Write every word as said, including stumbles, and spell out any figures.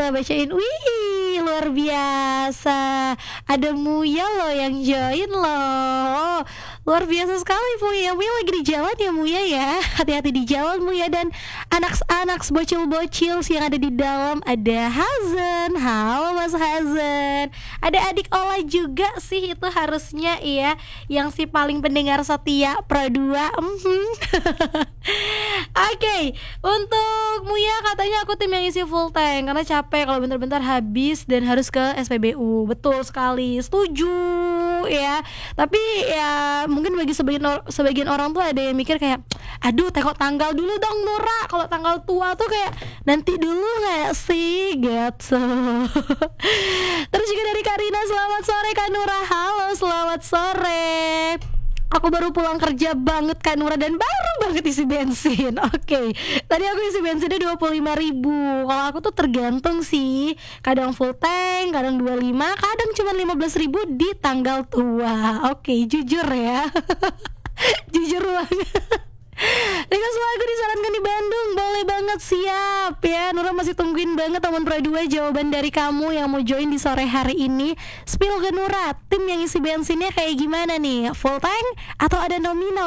kita bacain. Wih, luar biasa. Ada Muya loh yang join loh. Luar biasa sekali Muya. Muya lagi di jalan ya Muya ya. Hati-hati di jalan Muya. Dan anak-anak bocil-bocil yang ada di dalam. Ada Hazen. Halo Mas Hazen. Ada adik Ola juga sih, itu harusnya ya, yang si paling pendengar setia Pro dua. mm-hmm. Oke, okay. Untuk Muya katanya aku tim yang isi full tank karena capek kalau bentar-bentar habis dan harus ke S P B U. Betul sekali, setuju ya. Tapi ya mungkin bagi sebagian or- sebagian orang tuh ada yang mikir kayak, aduh tengok tanggal dulu dong Nura, kalau tanggal tua tuh kayak nanti dulu nggak sih gitu. Terus juga dari Karina, selamat sore Kak Nura. Halo, selamat sore. Aku baru pulang kerja banget Kak Nura dan baru banget isi bensin. Oke, okay. Tadi aku isi bensinnya dua puluh lima ribu. Kalau aku tuh tergantung sih, kadang full tank, kadang dua puluh lima, kadang cuma lima belas ribu di tanggal tua. Oke, okay, jujur ya. Jujur banget. Request lagu disarankan di Bandung, boleh banget, siap ya. Nura masih tungguin banget teman Pro dua jawaban dari kamu yang mau join di sore hari ini. Spill ke Nura, tim yang isi bensinnya kayak gimana nih? Full tank atau ada nominal